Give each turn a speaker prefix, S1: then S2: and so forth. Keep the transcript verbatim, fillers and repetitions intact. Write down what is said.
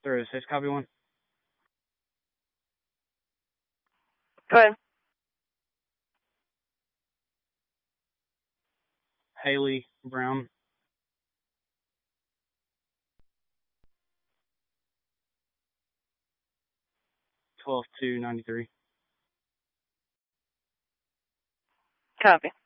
S1: three oh six, copy one.
S2: Go ahead.
S1: Haley Brown. twelve two ninety-three.
S2: Copy.